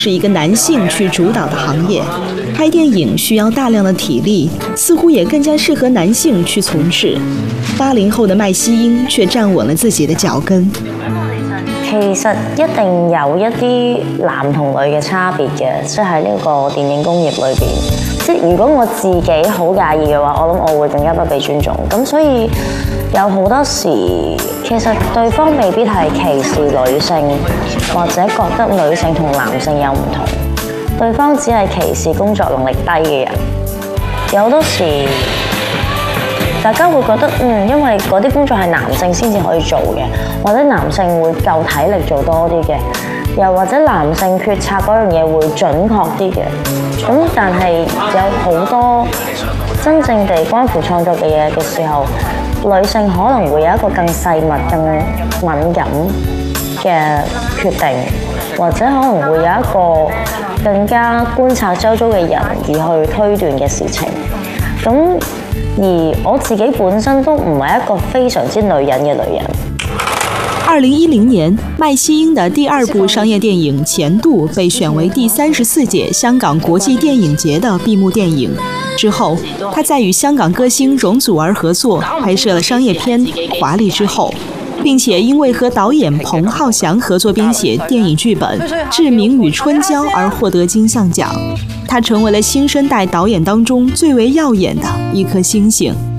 是一个男性去主导的行业，拍电影需要大量的体力，似乎也更加适合男性去从事。80後的麥希英卻站穩了自己的腳跟。 其實一定有一啲男同女嘅差別嘅，即係喺呢個電影工業裏邊。即係如果我自己好介意嘅話，我諗我會更加不被尊重。咁所以有好多時，其實對方未必係歧視女性，或者覺得女性同男性有唔同，對方只係歧視工作能力低嘅人。有好多時，大家會覺得因為嗰啲工作係男性先至可以做嘅，或者男性會夠體力做多啲嘅，又或者男性決策嗰樣嘢會準確啲嘅。咁但係有好多真正地關乎創作嘅嘢嘅時候，女性可能會有一個更細密、更敏感嘅決定，或者可能會有一個更加觀察周遭嘅人而去推斷嘅事情。咁而我自己本身都唔係一個非常之女人嘅女人。 2010年，麥希英的第2部商業電影《前度》被選為第34屆香港國際電影節的閉幕電影。之後，他在與香港歌星容祖兒合作拍攝了商業片《華麗之後》，並且因為和導演彭浩翔合作編寫電影劇本《志明與春嬌》而獲得金像獎。他成為了新生代導演當中最為耀眼的一顆星星。